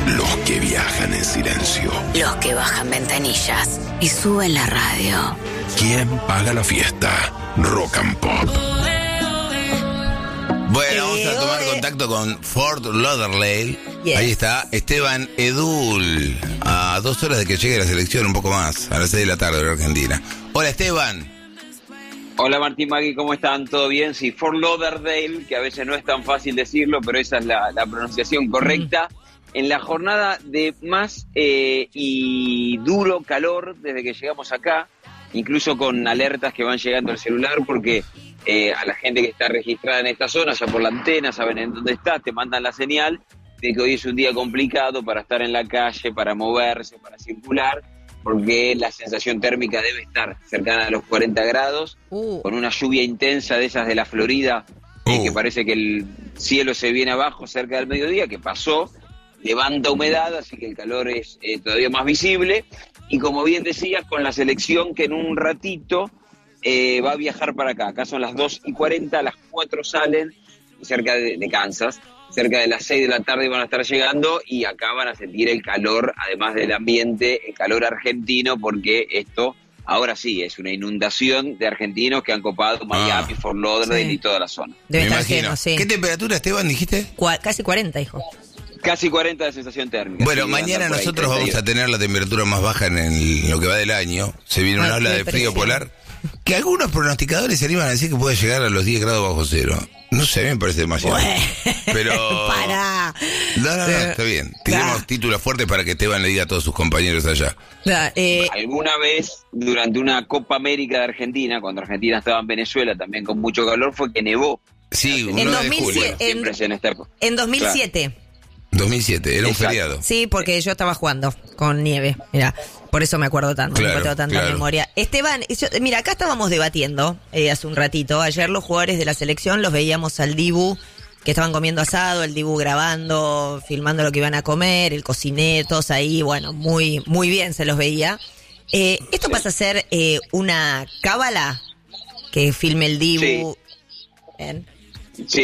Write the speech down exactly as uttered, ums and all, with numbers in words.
Los que viajan en silencio. Los que bajan ventanillas y suben la radio. ¿Quién paga la fiesta? Rock and Pop. Bueno, vamos a tomar contacto con Fort Lauderdale. Yes. Ahí está Esteban Edul, a dos horas de que llegue la selección, un poco más, a las seis de la tarde de Argentina. Hola, Esteban. Hola, Martín, Magui, ¿cómo están? ¿Todo bien? Sí, Fort Lauderdale, que a veces no es tan fácil decirlo, pero esa es la, la pronunciación correcta. Mm. En la jornada de más eh, y duro calor desde que llegamos acá, incluso con alertas que van llegando al celular, porque eh, a la gente que está registrada en esta zona, ya por la antena, saben en dónde está, te mandan la señal de que hoy es un día complicado para estar en la calle, para moverse, para circular, porque la sensación térmica debe estar cercana a los cuarenta grados, uh. con una lluvia intensa de esas de la Florida, uh. eh, que parece que el cielo se viene abajo cerca del mediodía, que pasó, levanta humedad, así que el calor es eh, todavía más visible. Y como bien decías, con la selección que en un ratito eh, va a viajar para acá. Acá son las dos y cuarenta, a las cuatro salen, cerca de, de Kansas. Cerca de las seis de la tarde van a estar llegando y acá van a sentir el calor, además del ambiente, el calor argentino, porque esto, ahora sí, es una inundación de argentinos que han copado Miami, ah, Fort Lauderdale sí. y toda la zona. Debe Me imagino. Lleno, sí. ¿Qué temperatura, Esteban, dijiste? Cu- casi cuarenta, hijo. Casi cuarenta de sensación térmica. Bueno, sí, mañana nosotros vamos a tener la temperatura más baja en el, lo que va del año. Se viene una ola de frío polar, que algunos pronosticadores se animan a decir que puede llegar a los diez grados bajo cero. No sé, a mí me parece demasiado. Bueno, pero... para. No, no, no, está bien. Tenemos títulos fuertes para que Esteban le diga a todos sus compañeros allá. Eh... Alguna vez, durante una Copa América de Argentina, cuando Argentina estaba en Venezuela, también con mucho calor, fue que nevó. Sí, en, uno dos mil siete, de julio. En, en, esta en dos mil siete. Claro. dos mil siete, era un Exacto. feriado. Sí, porque yo estaba jugando con nieve, mira, por eso me acuerdo tanto, claro, no tengo tanta claro. memoria. Esteban, yo, mira, acá estábamos debatiendo eh, hace un ratito, ayer los jugadores de la selección los veíamos al Dibu, que estaban comiendo asado, el Dibu grabando, filmando lo que iban a comer, el cocinero, todos ahí, bueno, muy muy bien se los veía. Eh, ¿Esto sí. pasa a ser eh, una cábala que filme el Dibu? Sí. ¿En? Sí.